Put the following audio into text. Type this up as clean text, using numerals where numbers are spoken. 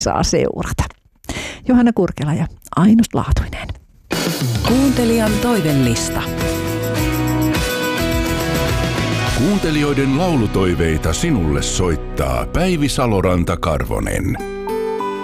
saa seurata. Johanna Kurkela ja Ainutlaatuinen. Kuuntelijan toivellista. Kuuntelijoiden laulutoiveita sinulle soittaa Päivi Saloranta-Karvonen.